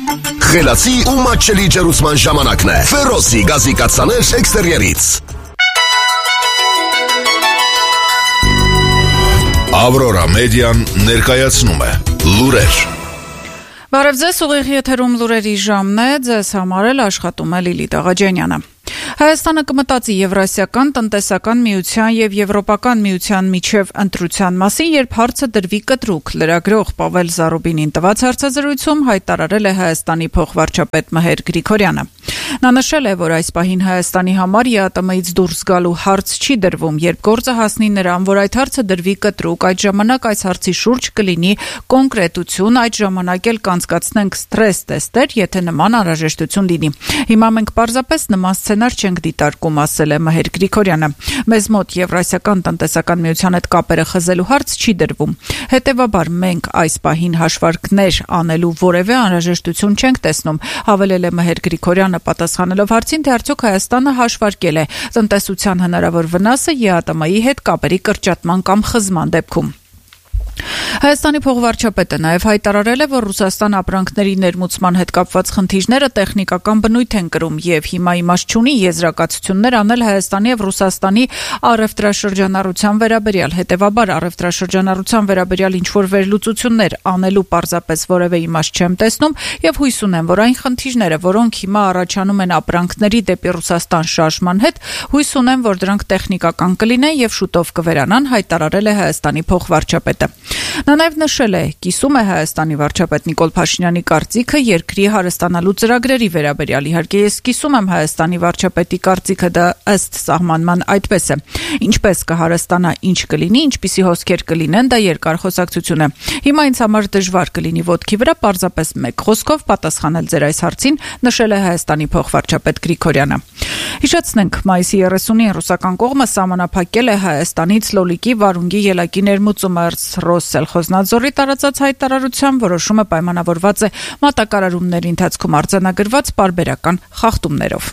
Խելացի ու մատչելի ջերուցման ժամանակն է։ Ֆերոսի գազի կաթսաներ էքստերիերից։ Ավրորա մեդիան ներկայացնում է լուրեր։ Բարև ձեզ, ուղիղ եթերում լուրերի ժամն է, ձեզ համար էլ աշխատում է Լիլիթ Աղաջանյանը։ Հայաստանը կմտածի Եվրասիական տնտեսական միության եւ Եվրոպական միության միջև ընտրության մասին, երբ հարցը դրվի կտրուկ, լրագրող Պավել Զարուբինին տված հարցազրույցում հայտարարել է Հայաստանի փոխվարչապետ Մհեր Գրիգորյանը։ Նա նշել է, որ այս պահին Հայաստանի համար ԵԱՏՄ-ից դուրս գալու հարց չի դրվում, երբ գործը հասնի նրան, որ այդ հարցը դրվի կտրուկ, այդ ժամանակ այս հարցի շուրջ կլինի կոնկրետություն, այդ ժամանակ էլ կանցկացնենք սթրես տեստեր, եթե նման անհրաժեշտություն լինի։ Հիմա մենք պարզապես նման սցենար չենք դիտարկում, ասել է Մհեր Գրիգորյանը։ Մեզ մոտ Եվրասիական տնտեսական միության հետ կապերը խզելու հարց չի դրվում։ Հետևաբար մենք այս պահին հաշվարկներ անելու որևէ անհրաժեշտություն չենք տեսնում, հավելել է Մհեր Գրիգորյանը, պատասխանելով հարցին, թե արդյոք Հայաստանը հաշվարկել է տնտեսության հնարավոր վնասը ԵԱՏՄ-ի հետ կապերի կրճատման կամ խզման դեպքում։ Հայաստանի փոխվարչապետը նաև հայտարարել է, որ Ռուսաստան ապրանքների ներմուծման հետ կապված խնդիրները տեխնիկական բնույթ են կրում եւ հիմա իմաստ չունի եզրակացություններ անել Հայաստանի եւ Ռուսաստանի առևտրաշրջանառության վերաբերյալ, հետեւաբար առևտրաշրջանառության վերաբերյալ ինչ-որ վերլուծություններ անելու պարզապես որևէ իմաստ չեմ տեսնում եւ հույս ունեմ, որ այն խնդիրները, որոնք հիմա առաջանում են ապրանքների դեպի Ռուսաստան շարժման հետ, հույս ունեմ, որ դրանք տեխնիկական կլինեն եւ շուտով կվերանան, հայտարարել է Հայաստանի փոխվարչապետը։ Նա նաև նշել է, կիսում է Հայաստանի վարչապետ Նիկոլ Փաշինյանի կարծիքը երկրի հարստանալու ծրագրերի վերաբերյալ։ Իհարկե ես կիսում եմ Հայաստանի վարչապետի կարծիքը, դա ըստ սահմանման այդպես է։ Ինչպես կհարստանա, ինչ կլինի, ինչպիսի հոսքեր կլինեն, դա երկար խոսակցություն է։ Հիմա ինձ համար դժվար կլինի ոտքի վրա պարզապես մեկ խոսքով պատասխանել ձեր այս հարցին, նշել է Հայաստանի փոխվարչապետ Գրիգորյանը։ Հիշեցնենք, մայիսի 30-ին ռուսական կողմը սահմանափակել է Հայաստանից լոլիկի վարունգի ելակի ներմուծումը Ռոսսելխոզնadzորի տարածած հայտարարությամբ, որոշումը պայմանավորված է մատակարարումների ընթացքում արձանագրված պարբերական խախտումներով։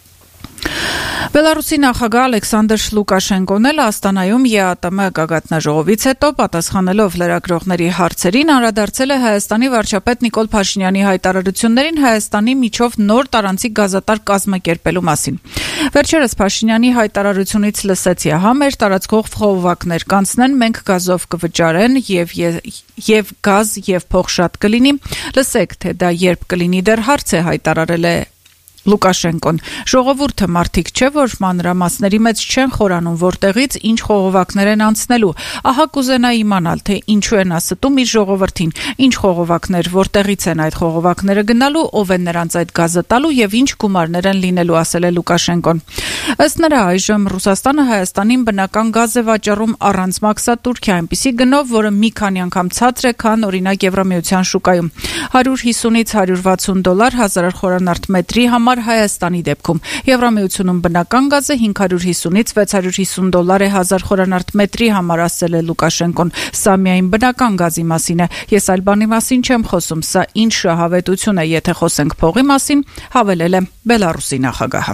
Բելարուսի նախագահ Ալեքսանդր Լուկաշենկոն էլ Աստանայում ԵԱՏՄ գագաթնաժողովից հետո պատասխանելով լրագրողների հարցերին անդրադարձել է Հայաստանի վարչապետ Նիկոլ Փաշինյանի հայտարարություններին Հայաստանի միջով նոր տարանցիկ գազատար կազմակերպելու մասին։ Վերջերս Փաշինյանի հայտարարությունից լսեցի, հա մեր տարածքով խողովակներ կանցնեն, մենք գազով կվճարեն եւ գազ եւ փող շատ կլինի։ Լսեք, թե դա երբ կլինի, դեռ հարց է, հայտարարել է Լուկաշենկոն։ Ժողովուրդը մարդիկ չէ, որ մանրամասների մեջ չեն խորանում, որտեղից ինչ խողովակներ են անցնելու։ Ահա կուզենա իմանալ, թե ինչու են աստում իր ժողովրդին, ինչ խողովակներ, որտեղից են այդ խողովակները գնալու, ով է նրանց այդ գազը տալու եւ ինչ գումարներ են լինելու, ասել է Լուկաշենկոն։ Ըստ նրա այժմ Ռուսաստանը Հայաստանին բնական գազ է վաճառում առանց մաքսատուրքիա, այնպիսի գնով, որը մի քանի անգամ ցածր է, քան օրինակ Եվրամիության շուկայում։ 150-ից 160 դոլար 1000 խորանարդ մետրի համար Հայաստանի դեպքում։ Եվրամիությունում բնական գազը 550-ից 650 դոլար է 1000 խորանարդ մետրի համար, ասել է Լուկաշենկոն։ Սա միայն բնական գազի մասին է։ Ես այլ բանի մասին չեմ խոսում, սա ինչ շահավետություն է, եթե խոսենք փողի մասին, հավելել է Բելարուսի նախագահը։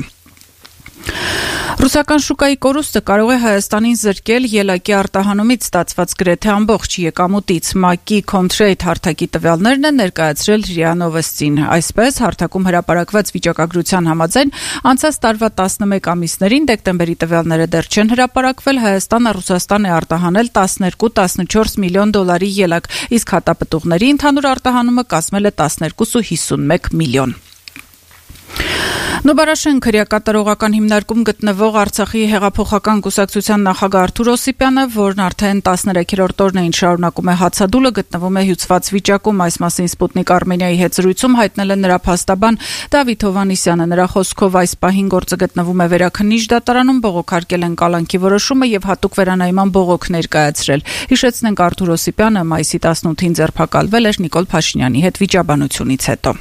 Ռուսական շուկայի կորուստը կարող է Հայաստանին զրկել ելակի արտահանումից ստացված գրեթե ամբողջ եկամուտից։ ՄԱԿ-ի Contrate հարթակի տվյալներն են ներկայացրել ՌԻԱ Նովոստին։ Այսպես, հարթակում հրապարակված վիճակագրության համաձայն անցած տարվա 11 ամիսներին դեկտեմբերի տվյալները դեռ չեն հրապարակվել, Հայաստանը Ռուսաստան է արտահանել 12-14 միլիոն դոլարի ելակ, իսկ հատապտուղների ընդհանուր արտահանումը կազմել է 12.51 միլիոն։ Նոբարաշեն քրեակատարողական հիմնարկում գտնվող Արցախի հեղափոխական կուսակցության նախագահ Արթուր Օսիպյանը, որն արդեն 13-րդ օրն է շարունակում է հացադուլը, գտնվում է հյուծված վիճակում։ Այս մասին Սպուտնիկ Արմենիայի հետ զրույցում հայտնել է նրա փաստաբան Դավիթ Հովհաննիսյանը։ Նրա խոսքով այս պահին գործը գտնվում է վերաքննիչ դատարանում, բողոքարկել են կալանքի որոշումը եւ հատուկ վերանայման բողոք ներկայացրել։ Հիշեցնենք, Արթուր Օսիպյանը մայիսի 18-ին ձերբակալվել էր Նիկոլ Փաշինյանի հետ վիճաբանությունից հետո։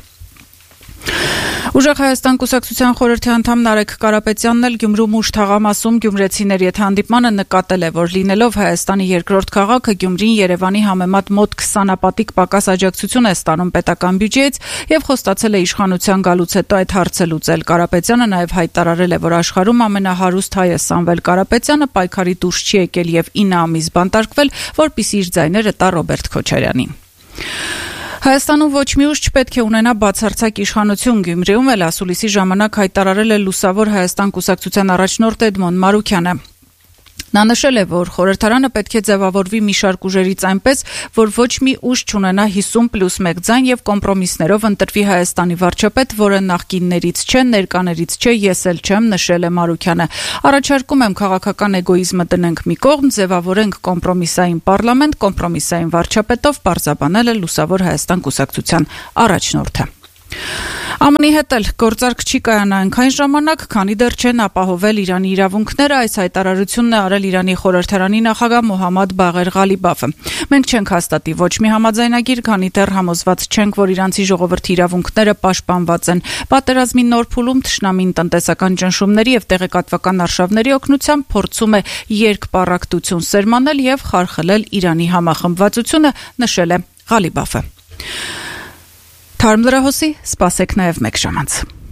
Ուժեղ Հայաստան կուսակցության խորհրդի անդամ Նարեկ Կարապետյանն էլ Գյումրու ուժ թաղամասում գյումրեցիների հետ հանդիպմանը նկատել է, որ լինելով Հայաստանի երկրորդ քաղաքը Գյումրին Երևանի համեմատ մոտ 20-ապատիկ պակաս աջակցություն է ստանում պետական բյուջեից եւ խոստացել է իշխանության գալուց հետո այդ հարցը լուծել։ Կարապետյանը նաեւ հայտարարել է, որ աշխարհում ամենահարուստ հայը Սամվել Կարապետյանը պայքարի դուրս չի եկել եւ 9 ամիս բանտարկվել, որպեսզի իր ձայները տա Ռոբերտ Քոչարյանին։ Հայաստանում ոչ մի ուժ չպետք է ունենա բացարձակ իշխանություն. Գյումրիում էլ ասուլիսի ժամանակ հայտարարել է Լուսավոր Հայաստան կուսակցության առաջնորդ Էդմոն Մարուքյանը։ Նա նշել է, որ խորհրդարանը պետք է ձևավորվի մի շարք ուժերից այնպես, որ ոչ մի ուժ չունենա 50+1 ձայն եւ կոմպրոմիսներով ընտրվի Հայաստանի վարչապետ, որը նախկիններից չէ, ներկաներից չէ, ես էլ չեմ, նշել է Մարուքյանը։ Առաջարկում եմ քաղաքական էգոիզմը դնենք մի կողմ, ձևավորենք կոմպրոմիսային պարլամենտ, կոմպրոմիսային վարչապետով, պարզաբանել է Լուսավոր Հայաստան կուսակցության առաջնորդը։ ԱՄՆ-ի հետ էլ գործարք չի կայանա այնքան ժամանակ, քանի դեռ չեն ապահովել Իրանի իրավունքները, այս հայտարարությունն է արել Իրանի խորհրդարանի նախագահ Մոհամմադ Բաղեր Ղալիբաֆը։ Մենք չենք հաստատի ոչ մի համաձայնագիր, քանի դեռ համոզված չենք, որ իրանցի ժողովրդի իրավունքները պաշտպանված են։ Պատերազմի նոր փուլում թշնամին տնտեսական ճնշումների եւ տեղեկատվական արշավների օգնությամբ փորձում է երկպառակտություն սերմանել եւ խարխլել Իրանի համախմբվածությունը, նշել է Ղալիբաֆը։ Թարմ լրահոսի սպասեք նաև մեկ ժամանց։